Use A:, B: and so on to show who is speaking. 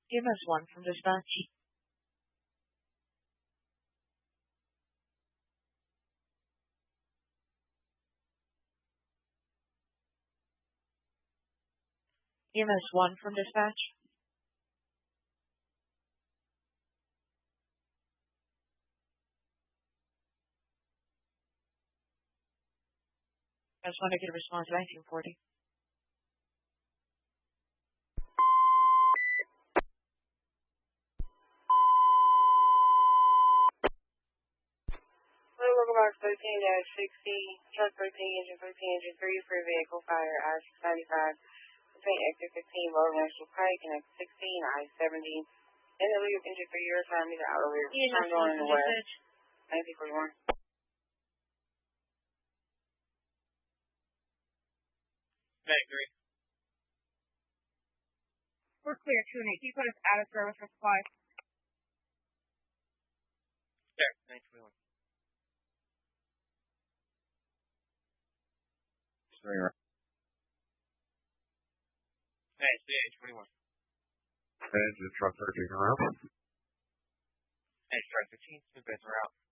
A: EMS 1 from dispatch. EMS 1 from dispatch. EMS 1 to get a response 1940.
B: Local box 13-60, truck 13, engine 13, engine 3 for vehicle fire I-695 between exit 15, Lower National Pike and exit 16, I-70. In the lead of engine 3, your time is out of rear. Time going in the west. 1941.
C: Medic 3.
D: We're clear, 2 and 8. Can you put us out of service for supply?
C: There, 921. Hey, CH21.
E: Engine truck 13 around.
C: Hey, truck 15, two beds are out.